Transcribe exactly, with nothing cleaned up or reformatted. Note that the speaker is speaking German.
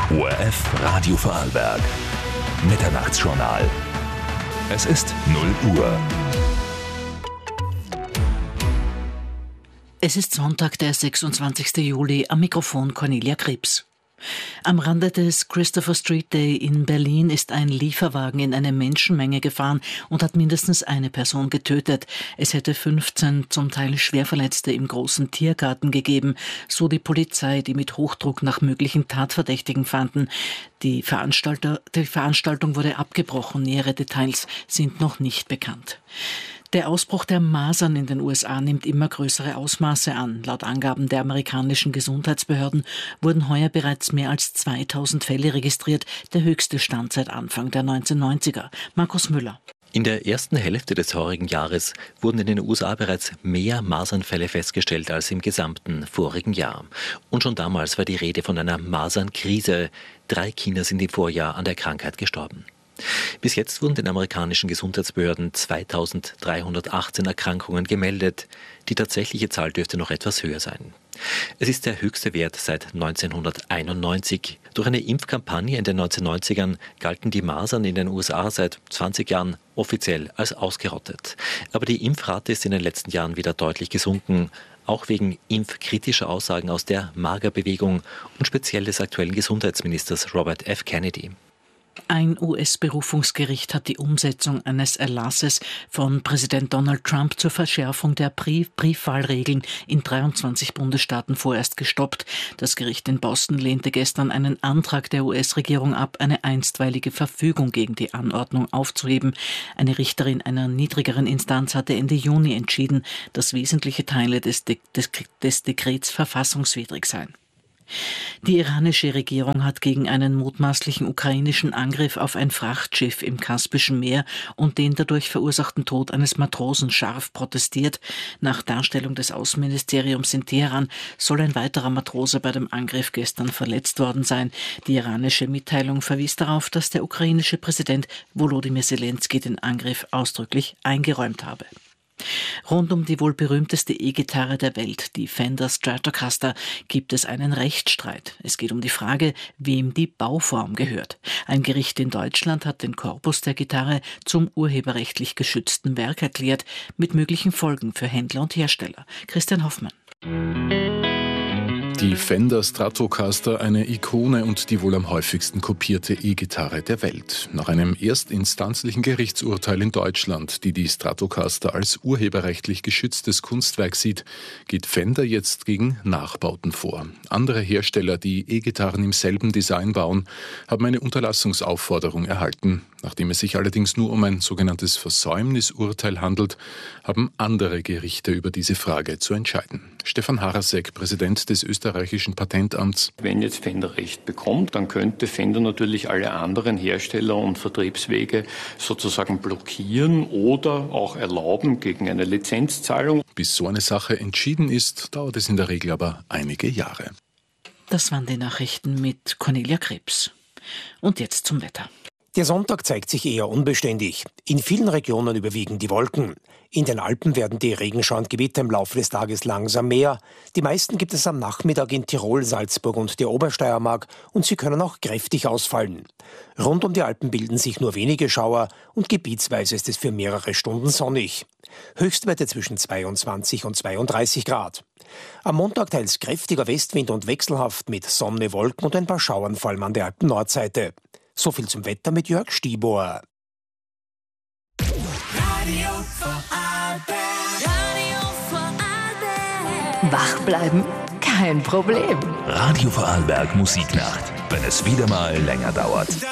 O R F Radio Vorarlberg. Mitternachtsjournal. Es ist null Uhr. Es ist Sonntag, der sechsundzwanzigsten Juli, am Mikrofon Cornelia Krebs. Am Rande des Christopher Street Day in Berlin ist ein Lieferwagen in eine Menschenmenge gefahren und hat mindestens eine Person getötet. Es hätte fünfzehn zum Teil Schwerverletzte im großen Tiergarten gegeben, so die Polizei, die mit Hochdruck nach möglichen Tatverdächtigen fanden. Die Veranstalter, die Veranstaltung wurde abgebrochen, nähere Details sind noch nicht bekannt. Der Ausbruch der Masern in den U S A nimmt immer größere Ausmaße an. Laut Angaben der amerikanischen Gesundheitsbehörden wurden heuer bereits mehr als zweitausend Fälle registriert, der höchste Stand seit Anfang der neunzehnhundertneunziger. Markus Müller. In der ersten Hälfte des heurigen Jahres wurden in den U S A bereits mehr Masernfälle festgestellt als im gesamten vorigen Jahr. Und schon damals war die Rede von einer Masernkrise. Drei Kinder sind im Vorjahr an der Krankheit gestorben. Bis jetzt wurden den amerikanischen Gesundheitsbehörden zweitausenddreihundertachtzehn Erkrankungen gemeldet. Die tatsächliche Zahl dürfte noch etwas höher sein. Es ist der höchste Wert seit neunzehnhunderteinundneunzig. Durch eine Impfkampagne in den neunzehnhundertneunzigern galten die Masern in den U S A seit zwanzig Jahren offiziell als ausgerottet. Aber die Impfrate ist in den letzten Jahren wieder deutlich gesunken, auch wegen impfkritischer Aussagen aus der Magerbewegung und speziell des aktuellen Gesundheitsministers Robert F. Kennedy. Ein U S-Berufungsgericht hat die Umsetzung eines Erlasses von Präsident Donald Trump zur Verschärfung der Brief- Briefwahlregeln in dreiundzwanzig Bundesstaaten vorerst gestoppt. Das Gericht in Boston lehnte gestern einen Antrag der U S-Regierung ab, eine einstweilige Verfügung gegen die Anordnung aufzuheben. Eine Richterin einer niedrigeren Instanz hatte Ende Juni entschieden, dass wesentliche Teile des, De- des, des Dekrets verfassungswidrig seien. Die iranische Regierung hat gegen einen mutmaßlichen ukrainischen Angriff auf ein Frachtschiff im Kaspischen Meer und den dadurch verursachten Tod eines Matrosen scharf protestiert. Nach Darstellung des Außenministeriums in Teheran soll ein weiterer Matrose bei dem Angriff gestern verletzt worden sein. Die iranische Mitteilung verwies darauf, dass der ukrainische Präsident Volodymyr Zelensky den Angriff ausdrücklich eingeräumt habe. Rund um die wohl berühmteste E-Gitarre der Welt, die Fender Stratocaster, gibt es einen Rechtsstreit. Es geht um die Frage, wem die Bauform gehört. Ein Gericht in Deutschland hat den Korpus der Gitarre zum urheberrechtlich geschützten Werk erklärt, mit möglichen Folgen für Händler und Hersteller. Christian Hoffmann. Die Fender Stratocaster, eine Ikone und die wohl am häufigsten kopierte E-Gitarre der Welt. Nach einem erstinstanzlichen Gerichtsurteil in Deutschland, die die Stratocaster als urheberrechtlich geschütztes Kunstwerk sieht, geht Fender jetzt gegen Nachbauten vor. Andere Hersteller, die E-Gitarren im selben Design bauen, haben eine Unterlassungsaufforderung erhalten. Nachdem es sich allerdings nur um ein sogenanntes Versäumnisurteil handelt, haben andere Gerichte über diese Frage zu entscheiden. Stefan Harasek, Präsident des österreichischen Patentamts. Wenn jetzt Fender Recht bekommt, dann könnte Fender natürlich alle anderen Hersteller und Vertriebswege sozusagen blockieren oder auch erlauben gegen eine Lizenzzahlung. Bis so eine Sache entschieden ist, dauert es in der Regel aber einige Jahre. Das waren die Nachrichten mit Cornelia Krebs. Und jetzt zum Wetter. Der Sonntag zeigt sich eher unbeständig. In vielen Regionen überwiegen die Wolken. In den Alpen werden die Regenschauer und Gewitter im Laufe des Tages langsam mehr. Die meisten gibt es am Nachmittag in Tirol, Salzburg und der Obersteiermark und sie können auch kräftig ausfallen. Rund um die Alpen bilden sich nur wenige Schauer und gebietsweise ist es für mehrere Stunden sonnig. Höchstwerte zwischen zweiundzwanzig und zweiunddreißig Grad. Am Montag teils kräftiger Westwind und wechselhaft mit Sonne, Wolken und ein paar Schauern vor allem an der Alpen-Nordseite. So viel zum Wetter mit Jörg Stiebohr. Radio Vorarlberg. Radio Vorarlberg. Wach bleiben? Kein Problem. Radio Vorarlberg Musiknacht. Wenn es wieder mal länger dauert.